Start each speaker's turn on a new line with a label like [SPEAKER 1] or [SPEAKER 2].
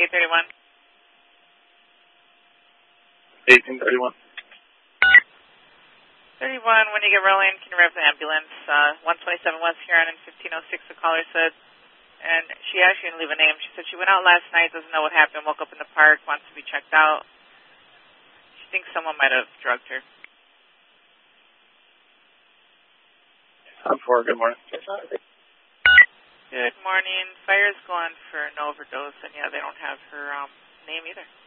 [SPEAKER 1] 831.
[SPEAKER 2] 1831.
[SPEAKER 1] 31, when you get rolling, can you rev the ambulance? 127 West Huron and 1506, the caller said. And she actually didn't leave a name. She said she went out last night, doesn't know what happened, woke up in the park, wants to be checked out. She thinks someone might have drugged her.
[SPEAKER 2] I'm for good morning.
[SPEAKER 1] Good morning. Fire's going for an overdose, and yeah, they don't have her name either.